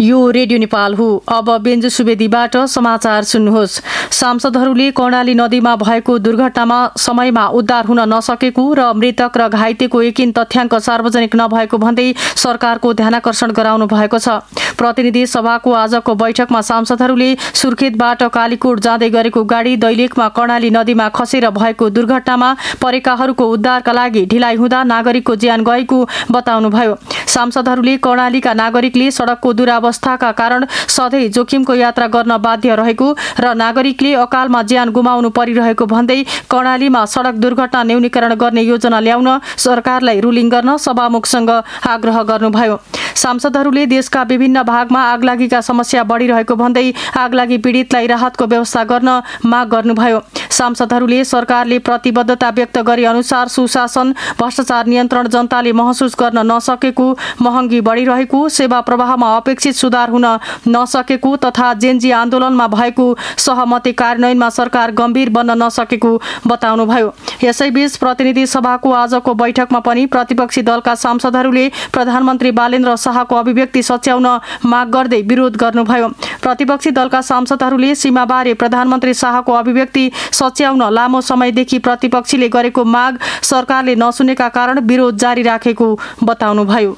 यो रेडियो नेपाल हो। अब बेन्जु सुवेदीबाट समाचार सुन्नुहोस्। सांसदहरूले कर्णाली नदीमा भएको दुर्घटनामा समयमा उद्धार हुन नसकेको र मृतक र घाइतेको यकिन तथ्याङ्क सार्वजनिक नभएको भन्दै सरकारको ध्यानाकर्षण गराउनु भएको छ। प्रतिनिधि सभाको आजको बैठकमा सांसदहरूले सुर्खेतबाट कालीकोट जाँदै गरेको गाडी दैलेखमा कर्णाली नदीमा खसेर भएको दुर्घटनामा परेकाहरूको उद्धारका लागि ढिलाइ हुँदा नागरिकको ज्यान गएको बताउनुभयो। सांसदहरूले कर्णालीका नागरिकले सडकको दुरावस्थाका कारण सधैँ जोखिमको यात्रा गर्न बाध्य रहेको र नागरिकले अकालमा ज्यान गुमाउनु परिरहेको भन्दै कर्णालीमा सडक दुर्घटना न्यूनीकरण गर्ने योजना ल्याउन सरकारलाई रुलिङ गर्न सभामुखसँग आग्रह गर्नुभयो। सांसदहरूले देशका विभिन्न भागमा आगलागीका समस्या बढिरहेको भन्दै आगलागी पीडितलाई राहतको व्यवस्था गर्न माग गर्नुभयो। सांसदहरूले सरकारले प्रतिबद्धता व्यक्त गरे अनुसार सुशासन, भ्रष्टाचार नियन्त्रण, जनताले महसुस गर्न नसकेको महँगी बढिरहेको, सेवा प्रवाहमा अपेक्षित सुधार हुन नसकेको तथा जेनजी आन्दोलनमा भएको सहमति कार्यान्वयनमा सरकार गम्भीर बन्न नसकेको बताउनुभयो। यसैबीच प्रतिनिधि सभाको आजको बैठकमा पनि प्रतिपक्षी दलका सांसदहरूले प्रधानमन्त्री बालेन्द्र शाहको अभिव्यक्ति सच्याउन माग गर्दै विरोध गर्नुभयो। प्रतिपक्षी दलका सांसदहरूले सीमाबारे प्रधानमन्त्री शाहको अभिव्यक्ति सच्याउन लामो समयदेखि प्रतिपक्षीले गरेको माग सरकारले नसुनेका कारण विरोध जारी राखेको बताउनुभयो।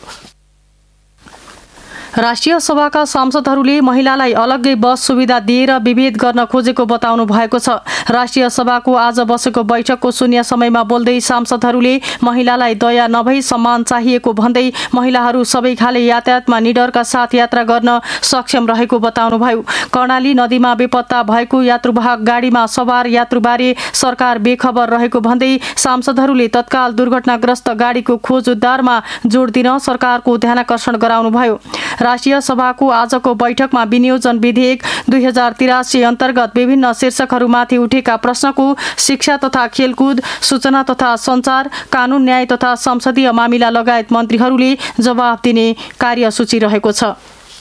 राष्ट्रिय सभाका सांसदहरूले महिलालाई अलग्गै बस सुविधा दिएर विभेद गर्न खोजेको बताउनु भएको छ। राष्ट्रिय सभाको आज बसेको बैठकको शून्य समयमा बोल्दै सांसदहरूले महिलालाई दया नभई सम्मान चाहिएको भन्दै महिलाहरू सबै खाले यातायातमा निडरका साथ यात्रा गर्न सक्षम रहेको बताउनुभयो। कर्णाली नदीमा बेपत्ता भएको यात्रुवाहक गाडीमा सवार यात्रुबारे सरकार बेखबर रहेको भन्दै सांसदहरूले तत्काल दुर्घटनाग्रस्त गाडीको खोज उद्धारमा जोड दिन सरकारको ध्यानाकर्षण गराउनुभयो। राष्ट्रिय सभाको आजको बैठकमा विनियोजन विधेयक 2083 अन्तर्गत विभिन्न शीर्षकहरूमाथि उठेका प्रश्नको शिक्षा तथा खेलकुद, सूचना तथा सञ्चार, कानून न्याय तथा संसदीय मामिला लगायत मन्त्रीहरूले जवाफ दिने कार्यसूची रहेको छ।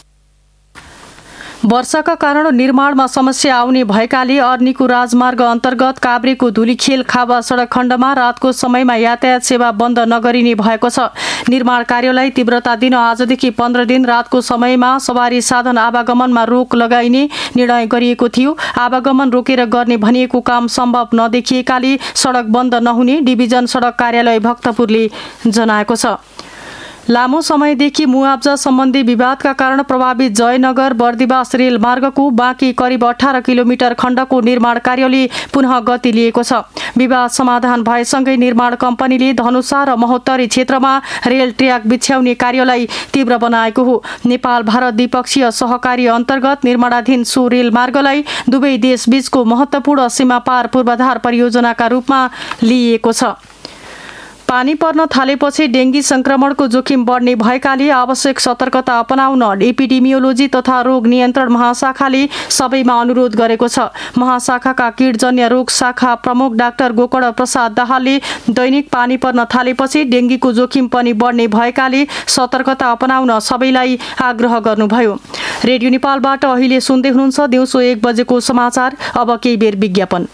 वर्षाका कारण निर्माणमा समस्या आउने भएकाले अर्नीको राजमार्ग अन्तर्गत काभ्रेको धुलीखेल खाबा सडक खण्डमा रातको समयमा यातायात सेवा बन्द नगरिने भएको छ। निर्माण कार्यलाई तीव्रता दिन आजदेखि 15 दिन रातको समयमा सवारी साधन आवागमनमा रोक लगाइने निर्णय गरिएको थियो। आवागमन रोकेर गर्ने भनिएको काम सम्भव नदेखिएकाले सडक बन्द नहुने डिभिजन सडक कार्यालय भक्तपुरले जनाएको छ। लामो समयदेखि मुआब्जा सम्बन्धी विवादका कारण प्रभावित जयनगर बर्दिवास रेल मार्गको बाँकी करिब 18 किलोमिटर खण्डको निर्माण कार्यले पुनः गति लिएको छ। विवाद समाधान भएसँगै निर्माण कम्पनीले धनुषा र महोत्तरी क्षेत्रमा रेल ट्र्याक बिछ्याउने कार्यलाई तीव्र बनाएको हो। नेपाल भारत द्विपक्षीय सहकारी अन्तर्गत निर्माणाधीन सो रेल मार्गलाई दुवै देशबीचको महत्त्वपूर्ण सीमापार पूर्वाधार परियोजनाका रूपमा लिइएको छ। पानी पर्न थालेपछि डेङ्गी संक्रमणको जोखिम बढ्ने भएकाले आवश्यक सतर्कता अपनाउन एपिडेमियोलोजी तथा रोग नियन्त्रण महाशाखाले सबैमा अनुरोध गरेको छ। महाशाखाका कीटजन्य रोग शाखा प्रमुख डाक्टर गोकर्ण प्रसाद दाहालले दैनिक पानी पर्न थालेपछि डेङ्गीको जोखिम पनि बढ्ने भएकाले सतर्कता अपनाउन सबैलाई आग्रह गर्नुभयो। रेडियो नेपालबाट अहिले सुन्दै हुनुहुन्छ दिउँसो 1 बजेको समाचार। अब केही बेर विज्ञापन।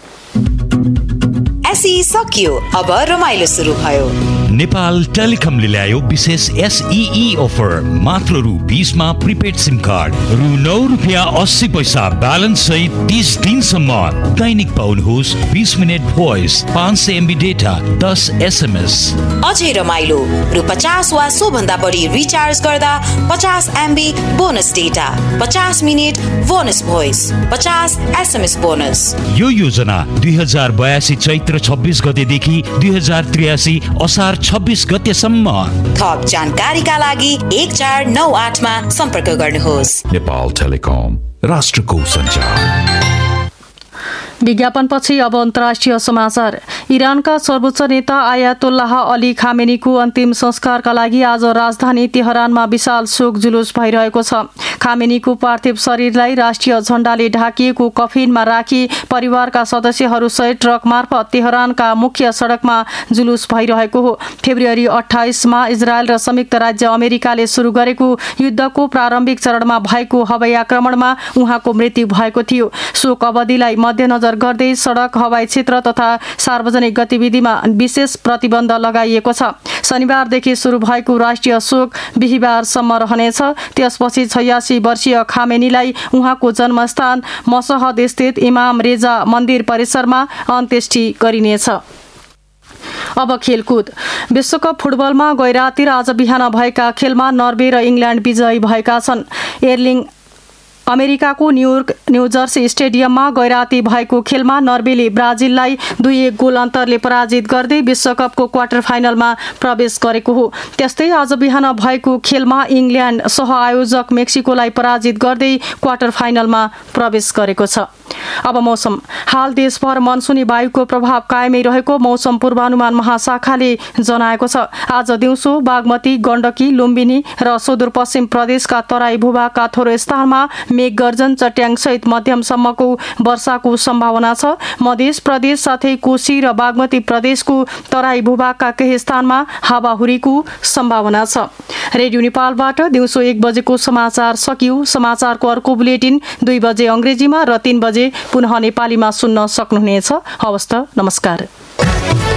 एसई सकियो, अब रमाइलो सुरु भयो। नेपाल टेलिकमले ल्यायो विशेष SEE अफर। मात्र रु 20 मा प्रिपेड सिम कार्ड, रु 9.80 ब्यालेन्स सहित 30 दिनसम्म दैनिक पाउनुहोस् 20 minute voice, 500 MB data, 10 SMS। अझै रमाइलो, रु 50 वा सो भन्दा बढी रिचार्ज गर्दा 50 MB bonus data, 50 minute bonus voice, 50 SMS bonus. यो योजना 2082 चैत्र 26 गतेदेखि 2083 असार 26 गतेसम्म। थप जानकारीका लागि 1498 मा सम्पर्क गर्नुहोस्। नेपाल टेलिकम, राष्ट्रको सञ्चार। विज्ञापनपछि अब अन्तर्राष्ट्रिय समाचार। इरानका सर्वोच्च नेता आयातोल्लाह अली खामेनीको अन्तिम संस्कारका लागि आज राजधानी तेहरानमा विशाल शोक जुलुस भइरहेको छ। खामेनीको पार्थिव शरीरलाई राष्ट्रिय झण्डाले ढाकिएको कफिनमा राखी परिवारका सदस्यहरूसहित ट्रक मार्फत तेहरानका मुख्य सडकमा जुलुस भइरहेको हो। फेब्रुअरी 28 मा इजरायल र संयुक्त राज्य अमेरिकाले सुरु गरेको युद्धको प्रारम्भिक चरणमा भएको हवाई आक्रमणमा उहाँको मृत्यु भएको थियो। शोक अवधिलाई मध्यनजर गर्दै सडक, हवाई क्षेत्र तथा सार्वजनिक सार्वजनिक गतिविधिमा विशेष प्रतिबन्ध लगाइएको छ। शनिबारदेखि सुरु भएको राष्ट्रिय शोक बिहिबारसम्म रहनेछ। त्यसपछि 86 वर्षीय खामेनीलाई उहाँको जन्मस्थान मसहद स्थित इमाम रेजा मन्दिर परिसरमा अन्त्येष्टि गरिनेछ। अब खेलकुद। विश्वकप फुटबलमा गैराती र आज बिहान भएका खेलमा नर्वे र इङ्ल्यान्ड विजयी भएका छन्। एर्लिङ अमेरिकाको न्युजर्सी स्टेडियममा गैराती भएको खेलमा नर्वेले ब्राजिललाई 2-1 गोल अन्तरले पराजित गर्दै विश्वकपको क्वार्टर फाइनलमा प्रवेश गरेको हो। त्यस्तै आज बिहान भएको खेलमा इङ्ल्यान्ड सहआयोजक मेक्सिकोलाई पराजित गर्दै क्वार्टर फाइनलमा प्रवेश गरेको छ। अब मौसम। हाल देशभर मनसुनी वायुको प्रभाव कायमै रहेको मौसम पूर्वानुमान महाशाखाले जनाएको छ। आज दिउँसो बागमती, गण्डकी, लुम्बिनी र सुदूरपश्चिम प्रदेशका तराई भूभागका थोरै स्थानमा मेघगर्जन, चट्याङसहित मध्यमसम्मको वर्षाको सम्भावना छ। मध्य प्रदेश साथै कोशी र बागमती प्रदेशको तराई भूभागका केही स्थानमा हावाहुरीको सम्भावना छ। रेडियो नेपालबाट दिउँसो 1 बजेको समाचार सकियो। समाचारको अर्को बुलेटिन 2 बजे अङ्ग्रेजीमा र 3 बजे पुनः नेपालीमा सुन्न सक्नुहुनेछ। हवस् त, नमस्कार।